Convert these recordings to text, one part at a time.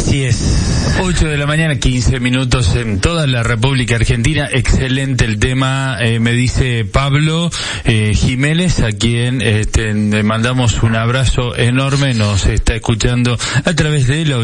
Así es. 8 de la mañana, 15 minutos en toda la República Argentina. Excelente el tema, me dice Pablo Jiménez, a quien le mandamos un abrazo enorme. Nos está escuchando a través de la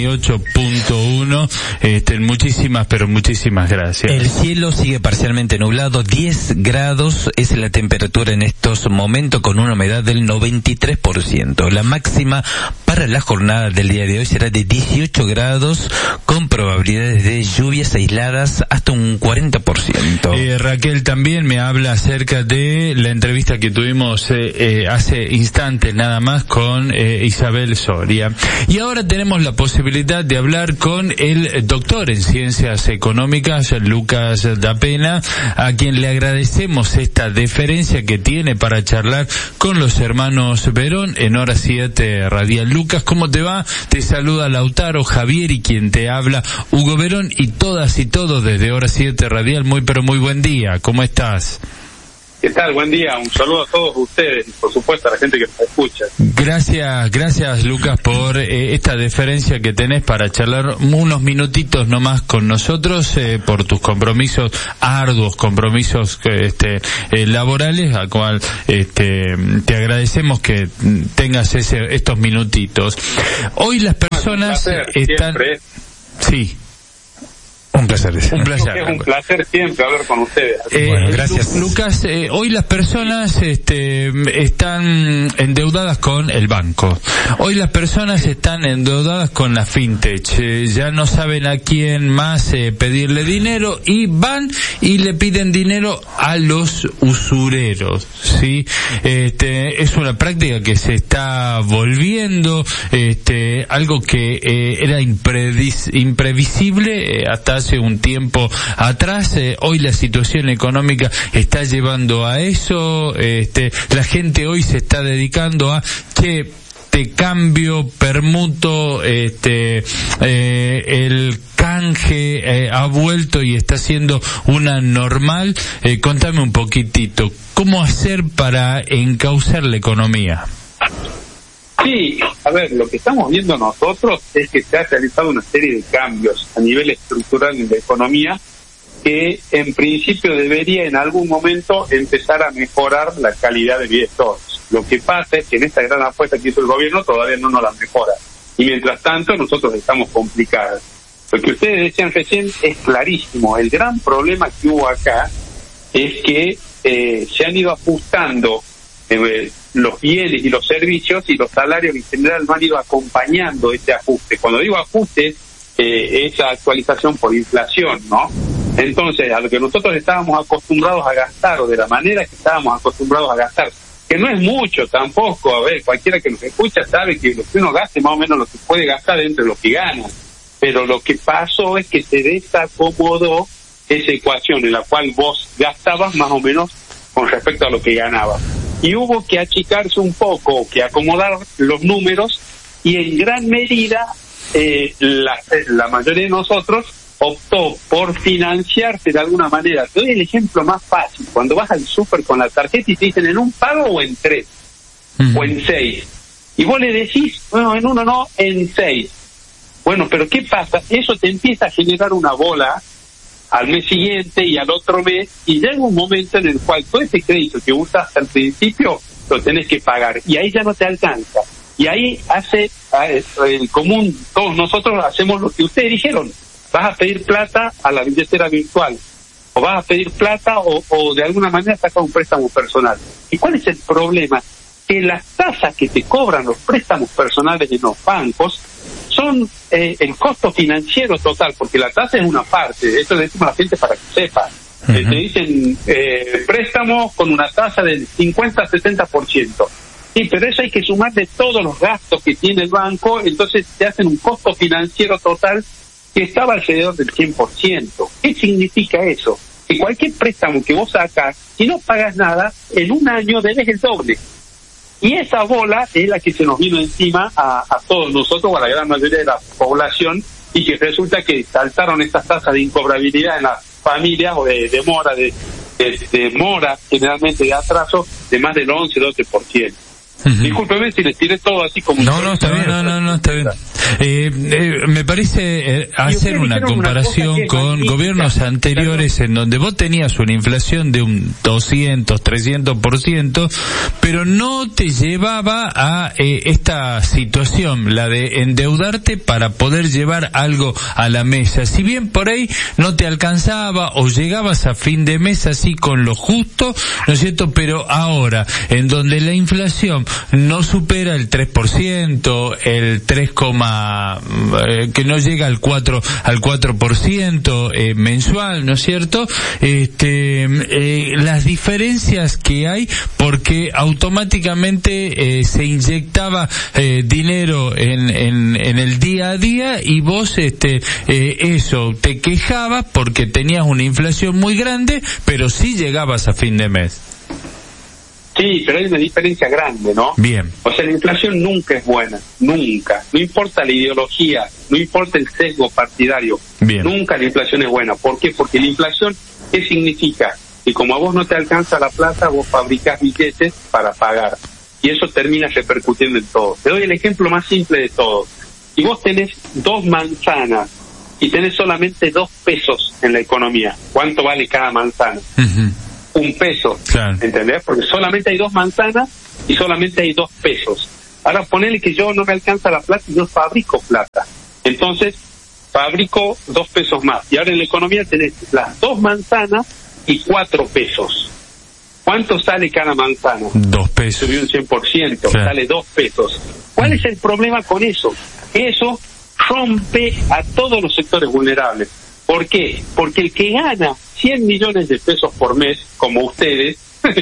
88.1. Muchísimas, pero muchísimas gracias. El cielo sigue parcialmente nublado, 10 grados es la temperatura en estos momentos, con una humedad del 93%. La máxima para la jornada del día de hoy será de 18 grados, con probabilidades de lluvias aisladas hasta un 40%. Raquel también me habla acerca de la entrevista que tuvimos hace instantes nada más con Isabel Soria. Y ahora tenemos la posibilidad de hablar con el doctor en Ciencias Económicas, Lucas Dapena, a quien le agradecemos esta deferencia que tiene para charlar con los hermanos Verón en Hora 7 Radial. Lucas, ¿cómo te va? Te saluda Lautaro, Javier y quien te habla, Hugo Verón, y todas y todos desde Hora 7 Radial. Muy pero muy buen día, ¿cómo estás? ¿Qué tal? Buen día, un saludo a todos ustedes y por supuesto a la gente que nos escucha. Gracias Lucas por esta deferencia que tenés para charlar unos minutitos nomás con nosotros, por tus compromisos, arduos compromisos laborales, al cual te agradecemos que tengas estos minutitos. Hoy las personas están... Siempre. Sí. Un placer. Es un placer siempre hablar con ustedes. Bueno, gracias. Lucas, hoy las personas están endeudadas con el banco. Hoy las personas están endeudadas con la fintech. Ya no saben a quién más pedirle dinero y van y le piden dinero a los usureros, ¿sí? Es una práctica que se está volviendo algo que era imprevisible hasta hace un tiempo atrás. Hoy la situación económica está llevando a eso. La gente hoy se está dedicando a te cambio, permuto, el canje ha vuelto y está siendo una normal. Contame un poquitito, ¿cómo hacer para encauzar la economía? Sí, a ver, lo que estamos viendo nosotros es que se ha realizado una serie de cambios a nivel estructural en la economía que en principio debería en algún momento empezar a mejorar la calidad de vida de todos. Lo que pasa es que en esta gran apuesta que hizo el gobierno todavía no nos la mejora. Y mientras tanto nosotros estamos complicados. Lo que ustedes decían recién es clarísimo. El gran problema que hubo acá es que se han ido ajustando los bienes y los servicios, y los salarios en general no han ido acompañando ese ajuste. Cuando digo ajuste, esa actualización por inflación, ¿no? Entonces, a lo que nosotros estábamos acostumbrados a gastar, o de la manera que estábamos acostumbrados a gastar, que no es mucho tampoco, a ver, cualquiera que nos escucha sabe que lo que uno gaste más o menos lo que puede gastar entre lo que gana, pero lo que pasó es que se desacomodó esa ecuación en la cual vos gastabas más o menos con respecto a lo que ganabas. Y hubo que achicarse un poco, que acomodar los números, y en gran medida la mayoría de nosotros optó por financiarse de alguna manera. Te doy el ejemplo más fácil. Cuando vas al súper con la tarjeta y te dicen en un pago o en 3, o en 6. Y vos le decís, bueno, en uno no, en 6. Bueno, pero ¿qué pasa? Eso te empieza a generar una bola al mes siguiente y al otro mes, y llega un momento en el cual todo ese crédito que usas al principio lo tenés que pagar, y ahí ya no te alcanza. Y ahí hace el común, todos nosotros hacemos lo que ustedes dijeron: vas a pedir plata a la billetera virtual, o vas a pedir plata o de alguna manera sacar un préstamo personal. ¿Y cuál es el problema? Que las tasas que te cobran los préstamos personales de los bancos son el costo financiero total, porque la tasa es una parte. Esto le decimos a la gente para que sepa. Te dicen préstamos con una tasa del 50-70%. Sí, pero eso hay que sumarle todos los gastos que tiene el banco, entonces te hacen un costo financiero total que estaba alrededor del 100%. ¿Qué significa eso? Que cualquier préstamo que vos sacas, si no pagas nada, en un año debes el doble. Y esa bola es la que se nos vino encima a todos nosotros, o a la gran mayoría de la población, y que resulta que saltaron estas tasas de incobrabilidad en las familias, o de mora, de mora, generalmente de atraso, de más del 11-12%. Discúlpeme si les tiré todo así como... No, está bien, está bien. Me parece hacer una comparación con gobiernos anteriores en donde vos tenías una inflación de un 200, 300%, pero no te llevaba a esta situación, la de endeudarte para poder llevar algo a la mesa. Si bien por ahí no te alcanzaba o llegabas a fin de mes así con lo justo, ¿no es cierto? Pero ahora, en donde la inflación no supera el 3%, el 3, que no llega al 4% mensual, ¿no es cierto? Las diferencias que hay, porque automáticamente se inyectaba dinero en el día a día y vos eso te quejabas porque tenías una inflación muy grande, pero sí llegabas a fin de mes. Sí, pero hay una diferencia grande, ¿no? Bien. O sea, la inflación nunca es buena, nunca. No importa la ideología, no importa el sesgo partidario. Bien. Nunca la inflación es buena. ¿Por qué? Porque la inflación, ¿qué significa? Que como a vos no te alcanza la plata, vos fabricás billetes para pagar. Y eso termina repercutiendo en todo. Te doy el ejemplo más simple de todo. Si vos tenés 2 manzanas y tenés solamente 2 pesos en la economía, ¿cuánto vale cada manzana? Uh-huh. 1 peso, claro. ¿Entendés? Porque solamente hay 2 manzanas y solamente hay 2 pesos. Ahora ponele que yo no me alcanza la plata y yo fabrico plata. Entonces, fabrico 2 pesos más. Y ahora en la economía tenés las 2 manzanas y 4 pesos. ¿Cuánto sale cada manzana? 2 pesos. Subió un 100%, claro. Sale 2 pesos. ¿Cuál es el problema con eso? Eso rompe a todos los sectores vulnerables. ¿Por qué? Porque el que gana 100 millones de pesos por mes, como ustedes,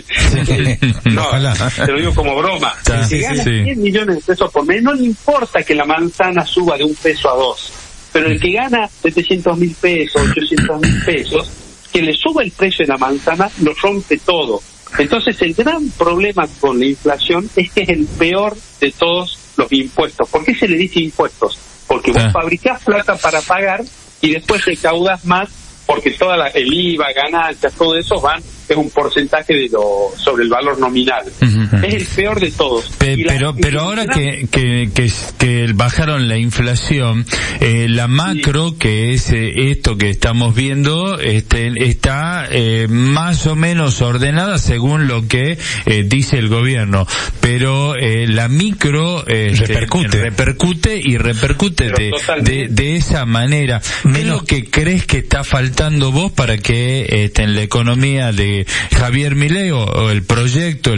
no, te lo digo como broma, el que gana 100 millones de pesos por mes, no le importa que la manzana suba de 1 peso a 2, pero el que gana 700.000 pesos, 800.000 pesos, que le suba el precio de la manzana, lo rompe todo. Entonces el gran problema con la inflación es que es el peor de todos los impuestos. ¿Por qué se le dice impuestos? Porque vos fabricás plata para pagar y después recaudas más, porque toda el IVA, ganancias, todo eso es un porcentaje de sobre el valor nominal. Uh-huh. Es el peor de todos. Pero ahora que bajaron la inflación, la macro, que es esto que estamos viendo, está más o menos ordenada según lo que dice el gobierno, pero la micro repercute de esa manera. Menos que crees que está faltando vos para que en la economía de Javier Milei o el proyecto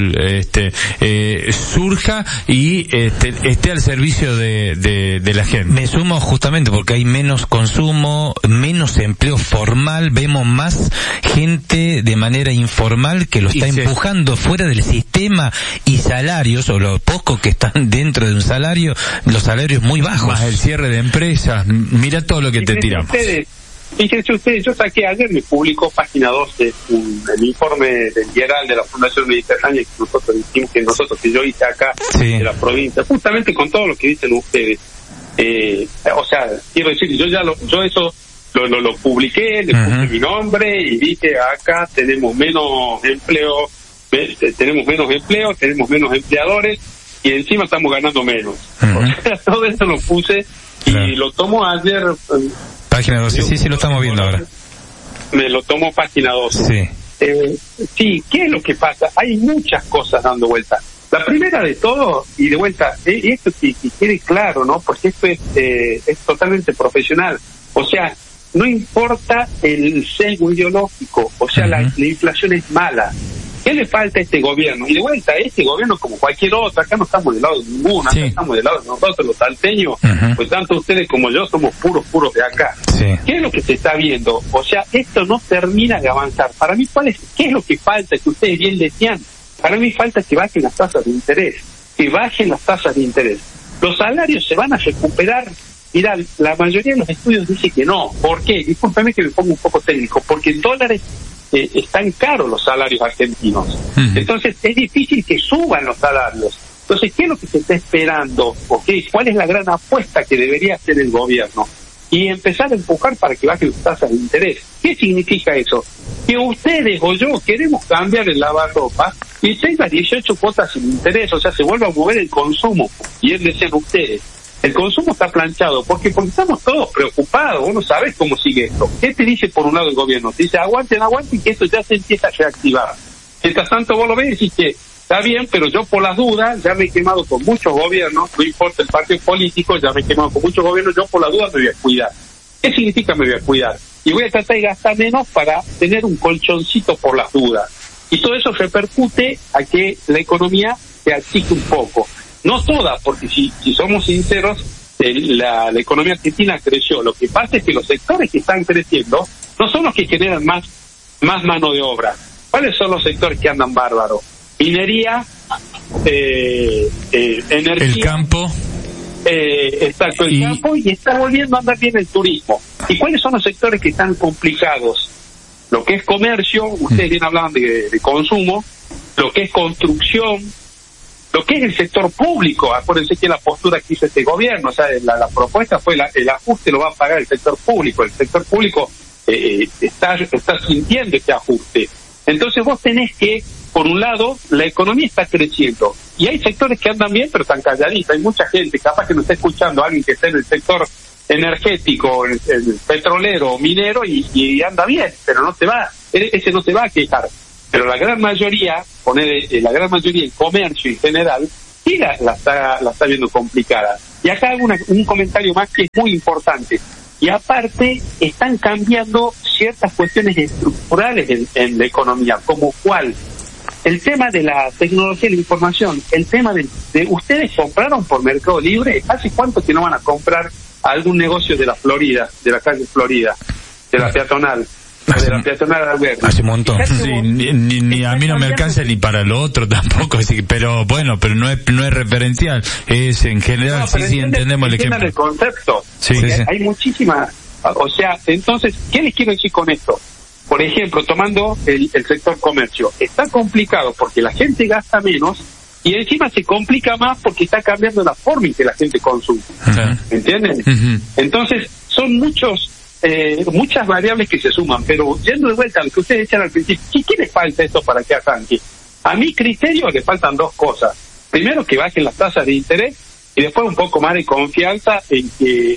surja y esté al servicio de la gente. Me sumo justamente porque hay menos consumo, menos empleo formal, vemos más gente de manera informal que lo está empujando fuera del sistema, y salarios, o lo poco que están dentro de un salario, los salarios muy bajos. Más el cierre de empresas, mira todo lo que te tiramos. Fíjense ustedes, yo saqué ayer, me publicó página 12 el informe del IERAL de la Fundación Mediterránea que yo hice acá de la provincia, justamente con todo lo que dicen ustedes. O sea, quiero decir, yo eso lo publiqué, le puse mi nombre y dije, acá tenemos menos empleo, tenemos menos empleadores y encima estamos ganando menos. O sea, todo eso lo puse y lo tomo ayer. Página 12, sí, lo estamos viendo ahora. Me lo tomo página 12. Sí, ¿qué es lo que pasa? Hay muchas cosas dando vuelta. La primera de todo, y de vuelta, esto que quede claro, ¿no? Porque esto es totalmente profesional. O sea, no importa el sesgo ideológico, o sea, la inflación es mala. ¿Qué le falta a este gobierno? Y de vuelta, este gobierno, como cualquier otro, acá no estamos del lado de ninguno, acá estamos del lado de nosotros, los salteños, pues tanto ustedes como yo somos puros de acá. Sí. ¿Qué es lo que se está viendo? O sea, esto no termina de avanzar. Para mí, ¿qué es lo que falta? Que ustedes bien decían, para mí falta que bajen las tasas de interés, Los salarios se van a recuperar. Mirá, la mayoría de los estudios dice que no. ¿Por qué? Discúlpame que me pongo un poco técnico, porque en dólares están caros los salarios argentinos. Entonces es difícil que suban los salarios. Entonces, ¿qué es lo que se está esperando? ¿Cuál es la gran apuesta que debería hacer el gobierno? Y empezar a empujar para que bajen las tasas de interés. ¿Qué significa eso? Que ustedes o yo queremos cambiar el lavarropa y tenga 18 cuotas sin interés, o sea, se vuelva a mover el consumo. Y decían ustedes, El consumo está planchado. Porque estamos todos preocupados. Vos no sabés cómo sigue esto. ¿Qué te dice por un lado el gobierno? Te dice aguanten, que esto ya se empieza a reactivar. Mientras tanto vos lo ves y decís que está bien, pero yo por las dudas ya me he quemado con muchos gobiernos, no importa el partido político, ya me he quemado con muchos gobiernos, yo por las dudas me voy a cuidar. ¿Qué significa me voy a cuidar? Y voy a tratar de gastar menos para tener un colchoncito por las dudas. Y todo eso repercute a que la economía se achique un poco. No toda, porque si somos sinceros, la economía argentina creció. Lo que pasa es que los sectores que están creciendo no son los que generan más mano de obra. ¿Cuáles son los sectores que andan bárbaros? Minería, energía. El campo. Exacto, el campo, y está volviendo a andar bien el turismo. ¿Y cuáles son los sectores que están complicados? Lo que es comercio, ustedes bien hablaban de consumo, lo que es construcción, lo que es el sector público. Acuérdense que la postura que hizo este gobierno, o sea, la propuesta fue el ajuste lo va a pagar el sector público. El sector público está sintiendo este ajuste. Entonces vos tenés que, por un lado, la economía está creciendo y hay sectores que andan bien pero están calladitos. Hay mucha gente, capaz que no está escuchando a alguien que está en el sector energético, el petrolero o minero y anda bien, pero ese no se va a quejar. Pero la gran mayoría, la gran mayoría en comercio en general, sí la está viendo complicada. Y acá hago un comentario más que es muy importante. Y aparte, están cambiando ciertas cuestiones estructurales en la economía, como cuál. El tema de la tecnología y la información, el tema de ustedes compraron por Mercado Libre. ¿Hace cuánto que no van a comprar a algún negocio de la Florida, de la calle Florida, de la peatonal? De la peatonal Alberto. Hace un montón. Sí, ni a mí no me alcanza ni para lo otro tampoco, así, pero bueno, pero no es referencial, es en general. Sí, entendemos el ejemplo. El concepto. Sí. Hay muchísimas, o sea, entonces, ¿qué les quiero decir con esto? Por ejemplo, tomando el sector comercio, está complicado porque la gente gasta menos y encima se complica más porque está cambiando la forma en que la gente consume. ¿Entienden? Entonces, son muchas variables que se suman, pero yendo de vuelta a lo que ustedes decían al principio, ¿qué les falta esto para que arranque? A mi criterio le faltan dos cosas. Primero, que bajen las tasas de interés y después un poco más de confianza en que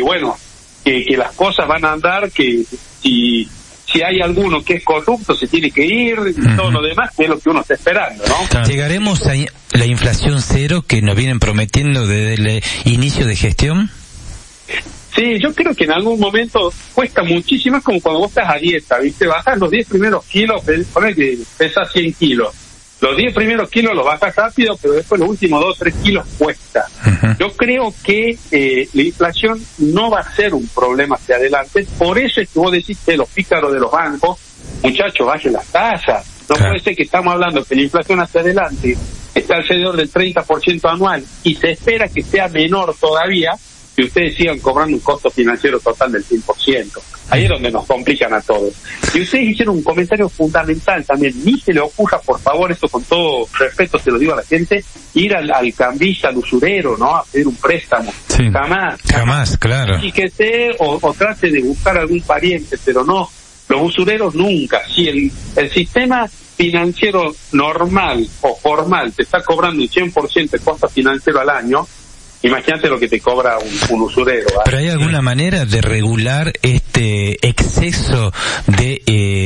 las cosas van a andar, que si hay alguno que es corrupto se tiene que ir y todo lo demás, que es lo que uno está esperando, ¿no? ¿Llegaremos a la inflación cero que nos vienen prometiendo desde el inicio de gestión? Sí, yo creo que en algún momento cuesta muchísimo, es como cuando vos estás a dieta, ¿viste? Bajas los 10 primeros kilos, ponés que pesas 100 kilos. Los 10 primeros kilos los bajas rápido, pero después los últimos 2 o 3 kilos cuesta. Yo creo que la inflación no va a ser un problema hacia adelante. Por eso es que vos decís que los pícaros de los bancos, muchachos, bajen las tasas. No puede ser que estamos hablando que la inflación hacia adelante está alrededor del 30% anual y se espera que sea menor todavía, que ustedes sigan cobrando un costo financiero total del 100%. Ahí es donde nos complican a todos. Y ustedes hicieron un comentario fundamental también. Ni se le ocurra, por favor, esto con todo respeto se lo digo a la gente, ir al cambista, al usurero, ¿no? A pedir un préstamo. Sí. Jamás, claro. Y que o trate de buscar algún pariente, pero no. Los usureros nunca. Si el sistema financiero normal o formal te está cobrando un 100% de costo financiero al año, imagínate lo que te cobra un usurero. ¿Pero hay alguna manera de regular este exceso de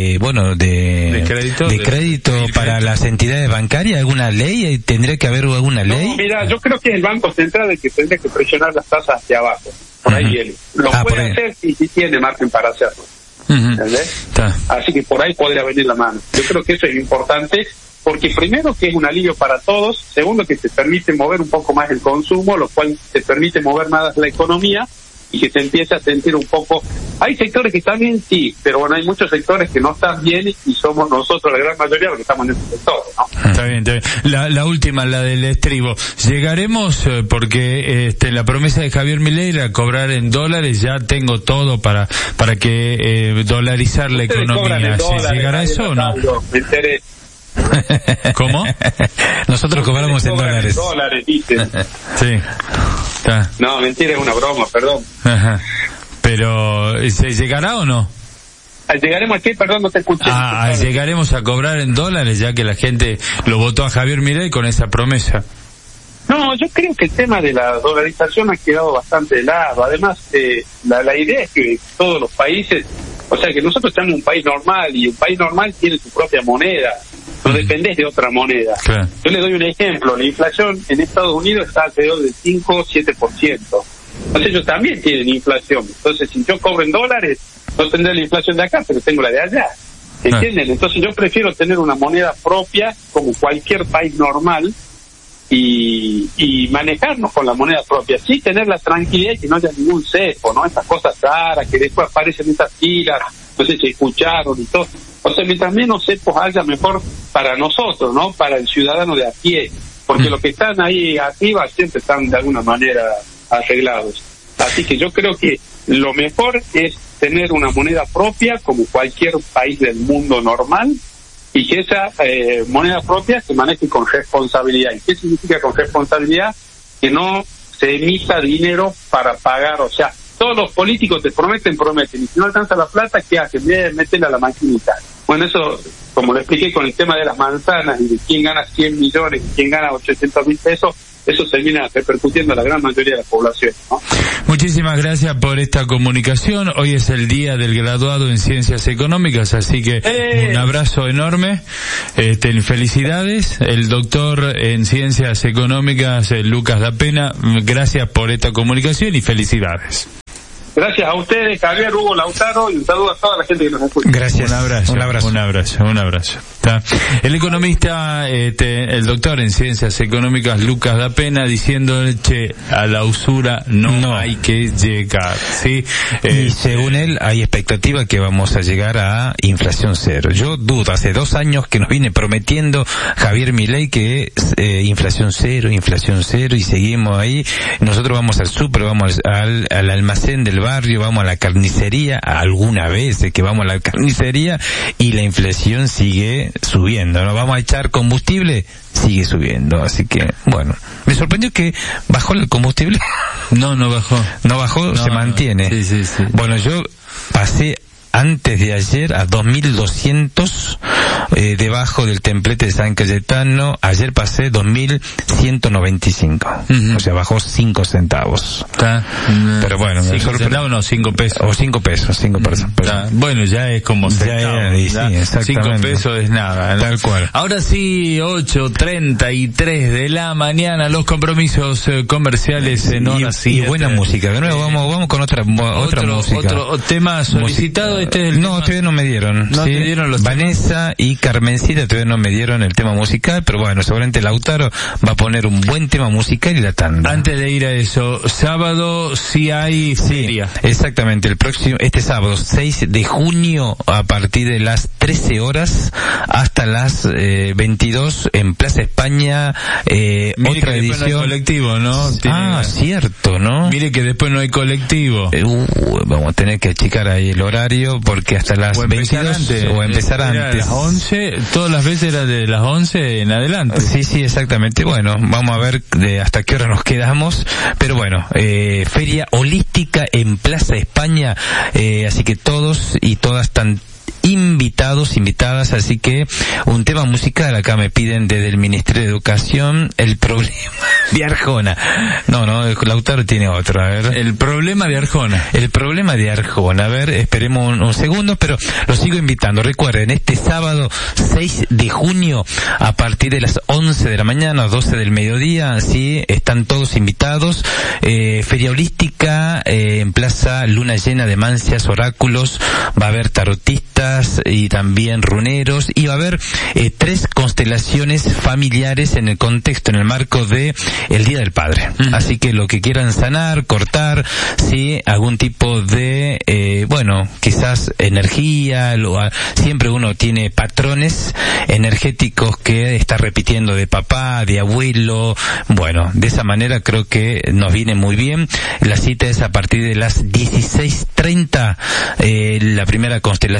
crédito para las entidades bancarias? ¿Alguna ley? ¿Tendría que haber alguna ley? No, mira, yo creo que es el Banco Central el que tendría que presionar las tasas hacia abajo. Por ahí viene. Lo puede hacer y si tiene margen para hacerlo. ¿Entendés? Así que por ahí podría venir la mano. Yo creo que eso es importante, porque primero que es un alivio para todos, segundo que te permite mover un poco más el consumo, lo cual te permite mover más la economía y que se empiece a sentir un poco. Hay sectores que están bien, sí, pero bueno, hay muchos sectores que no están bien y somos nosotros, la gran mayoría, los que estamos en ese sector, ¿no? Está bien. La última, la del estribo. Llegaremos, porque la promesa de Javier Milei era cobrar en dólares, ya tengo todo para que dolarizar la economía. ¿Llegará eso o no? Me enteré. ¿Cómo? Nosotros cobramos en dólares. Dicen. Sí. Está. No, mentira, es una broma, perdón. Ajá. Pero, ¿se llegará o no? ¿Llegaremos a qué? Perdón, no te escuché. Llegaremos a cobrar en dólares, ya que la gente lo votó a Javier Milei con esa promesa. No, yo creo que el tema de la dolarización ha quedado bastante de lado. Además, la idea es que todos los países, o sea, que nosotros estamos en un país normal y un país normal tiene su propia moneda. No dependés de otra moneda. Claro. Yo le doy un ejemplo. La inflación en Estados Unidos está alrededor del 5-7%. Entonces ellos también tienen inflación. Entonces, si yo cobro en dólares, no tendré la inflación de acá, pero tengo la de allá. ¿Entienden? Entonces yo prefiero tener una moneda propia como cualquier país normal y manejarnos con la moneda propia. Sí, tener la tranquilidad y que no haya ningún cepo, ¿no? Estas cosas raras que después aparecen en estas filas, no sé si escucharon y todo. O sea, mientras menos cepos haya, mejor para nosotros, ¿no? Para el ciudadano de a pie. Porque los que están ahí arriba siempre están de alguna manera arreglados. Así que yo creo que lo mejor es tener una moneda propia como cualquier país del mundo normal y que esa moneda propia se maneje con responsabilidad. ¿Y qué significa con responsabilidad? Que no se emita dinero para pagar, o sea, todos los políticos te prometen, y si no alcanza la plata, ¿qué hacen? Métela a la maquinita. Bueno, eso, como lo expliqué con el tema de las manzanas y de quién gana 100 millones y quién gana 800.000 pesos, eso termina repercutiendo a la gran mayoría de la población, ¿no? Muchísimas gracias por esta comunicación. Hoy es el día del graduado en Ciencias Económicas, así que un abrazo enorme. Felicidades. El doctor en Ciencias Económicas, Lucas Da Pena, gracias por esta comunicación y felicidades. Gracias a ustedes, Javier, Hugo, Lautaro, y un saludo a toda la gente que nos escucha. Gracias. Un abrazo. ¿Está? El economista, el doctor en Ciencias Económicas, Lucas Da Pena, diciendo, a la usura no hay que llegar, ¿sí? Y según él, hay expectativa que vamos a llegar a inflación cero. Yo dudo, hace 2 años que nos viene prometiendo Javier Milei que inflación cero, y seguimos ahí. Nosotros vamos al súper, vamos al almacén del barrio, vamos a la carnicería, alguna vez que vamos a la carnicería y la inflación sigue subiendo, ¿no? Vamos a echar combustible, sigue subiendo, así que, bueno, me sorprendió que bajó el combustible. No bajó. No bajó, se mantiene. Sí. Bueno, yo pasé antes de ayer a 2.200 debajo del templete de San Cayetano. Ayer pasé 2.195. O sea, bajó 5 centavos. Pero bueno, me sorprendió. No, 5 pesos. O 5 pesos. Bueno, ya es como centavos. Sí, exactamente. 5 pesos es nada, ¿no? Tal cual. Ahora sí, 8:33 de la mañana, los compromisos comerciales en hora 7. Y buena música. De nuevo, vamos con otra música. Otro tema solicitado. Todavía no me dieron. No te dieron los Vanessa y Carmencita todavía no me dieron el tema musical, pero bueno, seguramente Lautaro va a poner un buen tema musical y la tanda. Antes de ir a eso, sábado sí hay feria. Exactamente, este sábado 6 de junio a partir de las 13 horas hasta las 22 en Plaza España, otra edición. No hay colectivo, ¿no? Cierto, ¿no? Mire que después no hay colectivo. Vamos a tener que achicar ahí el horario porque hasta las 22 o empezar antes. A las 11, todas las veces era de las 11 en adelante. Sí, exactamente. Bueno, vamos a ver hasta qué hora nos quedamos, pero bueno, feria holística en Plaza España, así que todos y todas están invitadas, así que un tema musical acá me piden desde el Ministerio de Educación, el problema de Arjona. No, Lautaro tiene otro, a ver. El problema de Arjona, a ver, esperemos un segundo, pero los sigo invitando. Recuerden, este sábado 6 de junio, a partir de las 11 de la mañana, 12 del mediodía, sí, están todos invitados, feria holística, en Plaza Luna Llena de Mancias, Oráculos, va a haber tarotistas, y también runeros, y va a haber 3 constelaciones familiares en el marco de el Día del Padre. Así que lo que quieran sanar, cortar, sí, algún tipo de, quizás energía, siempre uno tiene patrones energéticos que está repitiendo de papá, de abuelo, bueno, de esa manera creo que nos viene muy bien. La cita es a partir de las 16:30, la primera constelación,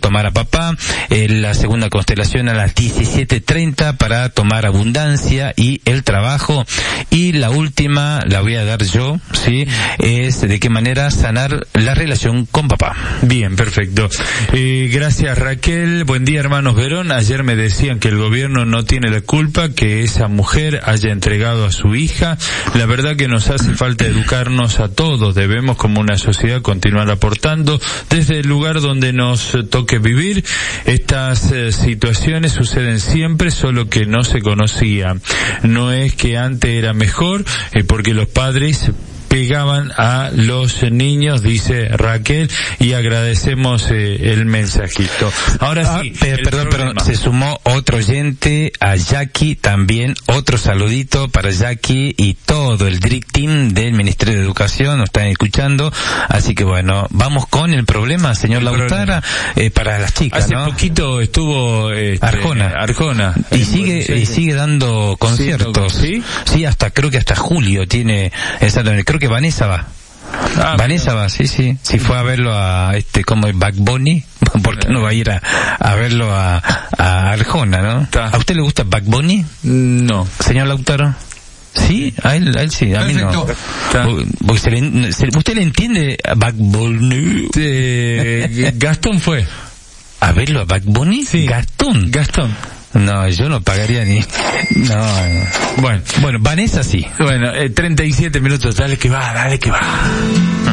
tomar a papá. La segunda constelación a las 17:30 para tomar abundancia y el trabajo. Y la última, la voy a dar yo, ¿sí? Es de qué manera sanar la relación con papá. Bien, perfecto. Gracias, Raquel. Buen día, hermanos Verón. Ayer me decían que el gobierno no tiene la culpa que esa mujer haya entregado a su hija. La verdad que nos hace falta educarnos a todos. Debemos, como una sociedad, continuar aportando desde el lugar donde nos toque vivir. Estas situaciones suceden siempre, solo que no se conocía. No es que antes era mejor, porque los padres pegaban a los niños, dice Raquel, y agradecemos el mensajito. Ahora sí, perdón, se sumó otro oyente, a Jackie también, otro saludito para Jackie y todo el Dream Team del Ministerio de Educación, nos están escuchando, así que bueno, vamos con el problema, señor Lautara, para las chicas, hace ¿no? Poquito estuvo Arjona. Y sigue dando conciertos. ¿Sí? Sí, creo que hasta julio tiene, exactamente, creo que Vanessa va. Vanessa va, sí. Si fue a verlo a como el Bad Bunny, ¿por qué no va a ir a verlo a Arjona, no? ¿A usted le gusta Bad Bunny? No. Señor Lautaro. ¿Sí? A él sí, a mí no. ¿Usted le entiende a Bad Bunny? Gastón fue. ¿A verlo a Bad Bunny? Sí. Gastón. No, yo no pagaría ni... No. Bueno, Vanessa sí. Bueno, 37 minutos, dale que va.